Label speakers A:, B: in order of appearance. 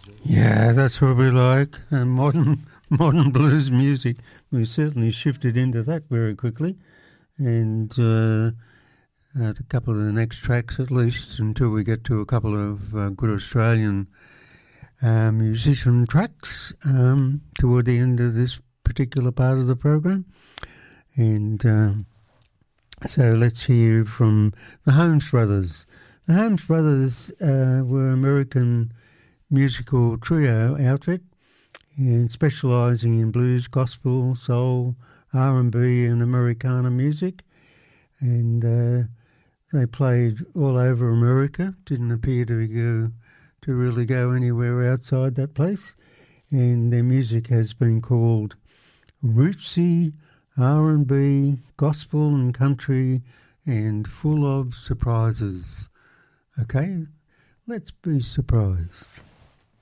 A: Yeah, that's what we like. Modern blues music. We certainly shifted into that very quickly, and a couple of the next tracks at least, until we get to a couple of good Australian musician tracks toward the end of this particular part of the program, and so let's hear from the Holmes Brothers. The Holmes Brothers were American musical trio outfit and specialising in blues, gospel, soul, R&B and Americana music, and they played all over America. Didn't appear to really go anywhere outside that place, and their music has been called rootsy, R&B, gospel and country, and full of surprises. Okay, let's be surprised.